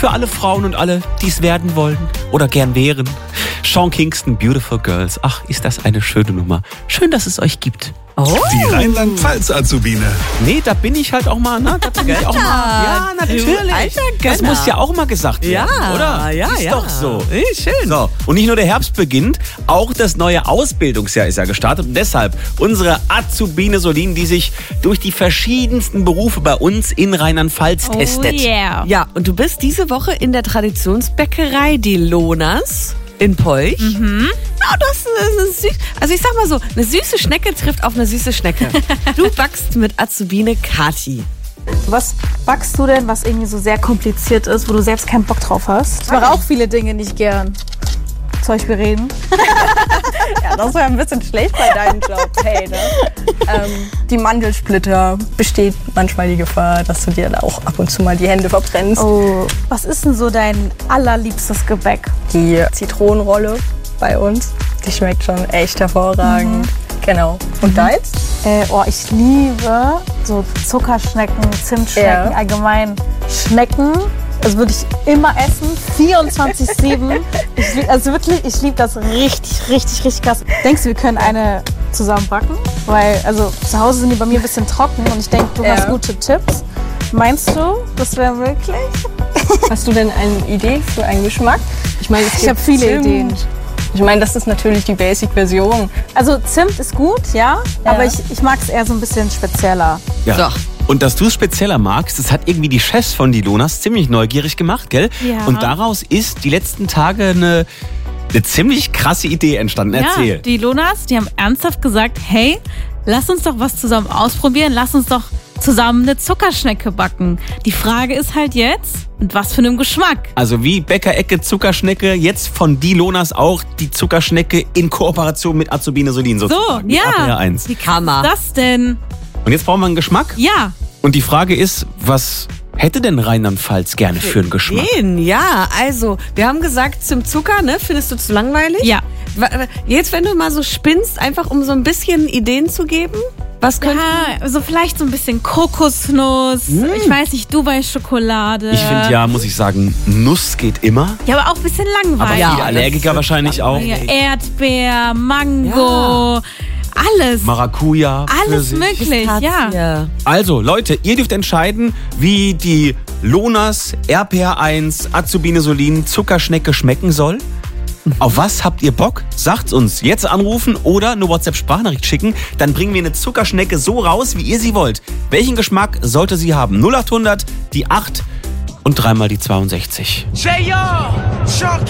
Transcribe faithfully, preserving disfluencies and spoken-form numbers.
für alle Frauen und alle, die es werden wollen oder gern wären. Sean Kingston, Beautiful Girls. Ach, ist das eine schöne Nummer. Schön, dass es euch gibt. Oh. Die Rheinland-Pfalz-Azubine. Nee, da bin ich halt auch mal, ne? Da bin ich auch mal. Ja, natürlich. Alter Das Gönner. muss ja auch mal gesagt werden, Ja, oder? ja, ist ja. doch so. Ey, schön. So, und nicht nur der Herbst beginnt, auch das neue Ausbildungsjahr ist ja gestartet. Und deshalb unsere Azubine Solin, die sich durch die verschiedensten Berufe bei uns in Rheinland-Pfalz Oh testet. yeah. Ja, und du bist diese Woche in der Traditionsbäckerei Die Lonas in Polch. Mhm. Ja, das ist süß. Also ich sag mal so, eine süße Schnecke trifft auf eine süße Schnecke. Du backst mit Azubine Kati. Was backst du denn, was irgendwie so sehr kompliziert ist, wo du selbst keinen Bock drauf hast? Ich mache auch viele Dinge nicht gern. Zum Beispiel reden. Ja, das wäre ein bisschen schlecht bei deinem Job. Hey, ne? ähm, die Mandelsplitter besteht manchmal die Gefahr, dass du dir da auch ab und zu mal die Hände verbrennst. Oh, was ist denn so dein allerliebstes Gebäck? Die Zitronenrolle bei uns, die schmeckt schon echt hervorragend. Mhm. Genau. Und deins? Äh, oh, ich liebe so Zuckerschnecken, Zimtschnecken, Ja. allgemein Schnecken. Das würde ich immer essen, vierundzwanzig sieben. Ich lieb, also wirklich, ich liebe das richtig, richtig, richtig krass. Denkst du, wir können eine zusammen backen? Weil, also zu Hause sind die bei mir ein bisschen trocken und ich denke, du Ja. hast gute Tipps. Meinst du, das wäre möglich? Hast du denn eine Idee für einen Geschmack? Ich meine, es Ich gibt habe viele Zimt. Ideen. Ich meine, das ist natürlich die Basic-Version. Also Zimt ist gut, ja, Ja. aber ich, ich mag es eher so ein bisschen spezieller. Ja. So. Und dass du es spezieller magst, das hat irgendwie die Chefs von die Lonas ziemlich neugierig gemacht, gell? Ja. Und daraus ist die letzten Tage eine, eine ziemlich krasse Idee entstanden. Erzähl. Ja, die Lonas, die haben ernsthaft gesagt, hey, lass uns doch was zusammen ausprobieren, lass uns doch zusammen eine Zuckerschnecke backen. Die Frage ist halt jetzt, mit was für einem Geschmack? Also wie Bäckerecke Zuckerschnecke, jetzt von die Lonas auch die Zuckerschnecke in Kooperation mit Azubine Solin So, sozusagen. mit ja. A P H eins. Wie krass Hammer. ist das denn? Und jetzt brauchen wir einen Geschmack. Ja, Und die Frage ist, was hätte denn Rheinland-Pfalz gerne für einen Geschmack? Den, ja, also, wir haben gesagt, zum Zucker, ne, findest du zu langweilig? ja. Wa- Jetzt, wenn du mal so spinnst, einfach um so ein bisschen Ideen zu geben, was könnte... Ja, so vielleicht so ein bisschen Kokosnuss, ich weiß nicht, Dubai-Schokolade. Ich finde ja, muss ich sagen, Nuss geht immer. Ja, aber auch ein bisschen Aber langweilig. Ja, viele Allergiker das- wahrscheinlich auch. Ja, Erdbeer, Mango, alles. Maracuja. Alles Pfirsich. möglich, ja. Ja. Also, Leute, ihr dürft entscheiden, wie die Lonas R P H eins Azubine Solin Zuckerschnecke schmecken soll. Auf was habt ihr Bock? Sagt's uns. Jetzt anrufen oder eine WhatsApp-Sprachnachricht schicken. Dann bringen wir eine Zuckerschnecke so raus, wie ihr sie wollt. Welchen Geschmack sollte sie haben? null acht hundert, die acht und dreimal die zweiundsechzig. J O, Sean